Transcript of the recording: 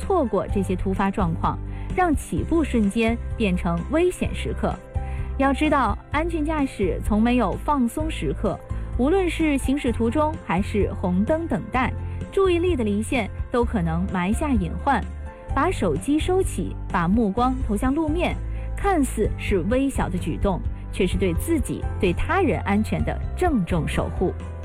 错过这些突发状况，让起步瞬间变成危险时刻。要知道，安全驾驶从没有放松时刻，无论是行驶途中还是红灯等待，注意力的离线都可能埋下隐患。把手机收起，把目光投向路面，看似是微小的举动，却是对自己、对他人安全的郑重守护。